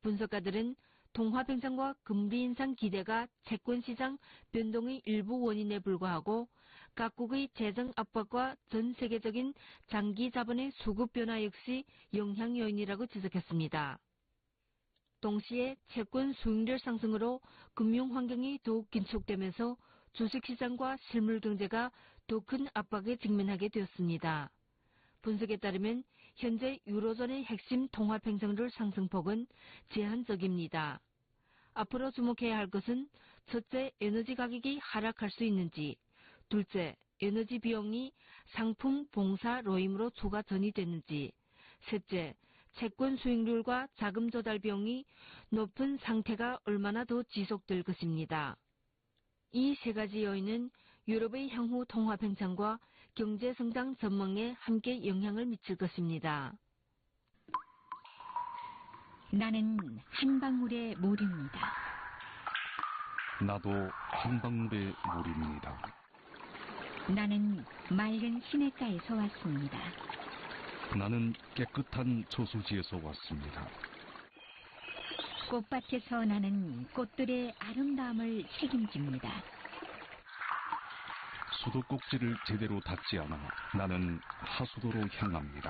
분석가들은 동화팽창과 금리 인상 기대가 채권시장 변동의 일부 원인에 불과하고 각국의 재정 압박과 전 세계적인 장기 자본의 수급 변화 역시 영향 요인이라고 지적했습니다. 동시에 채권 수익률 상승으로 금융 환경이 더욱 긴축되면서 주식시장과 실물 경제가 더 큰 압박에 직면하게 되었습니다. 분석에 따르면 현재 유로존의 핵심 통화팽창률 상승폭은 제한적입니다. 앞으로 주목해야 할 것은 첫째, 에너지 가격이 하락할 수 있는지, 둘째, 에너지 비용이 상품, 봉사, 로임으로 추가 전이되는지, 셋째, 채권 수익률과 자금 조달 비용이 높은 상태가 얼마나 더 지속될 것입니다. 이 세 가지 요인은 유럽의 향후 통화 팽창과 경제 성장 전망에 함께 영향을 미칠 것입니다. 나는 한 방울의 물입니다. 나도 한 방울의 물입니다. 나는 맑은 시냇가에서 왔습니다. 나는 깨끗한 저수지에서 왔습니다. 꽃밭에서 나는 꽃들의 아름다움을 책임집니다. 수도꼭지를 제대로 닫지 않아 나는 하수도로 향합니다.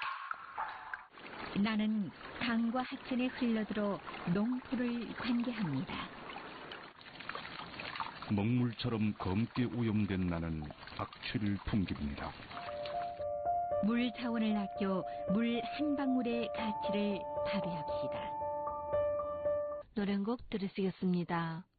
나는 강과 하천에 흘러들어 농토를 관계합니다. 먹물처럼 검게 오염된 나는 악취를 풍깁니다. 물 자원을 아껴 물 한 방울의 가치를 발휘합시다. 노래 한 곡 들으시겠습니다.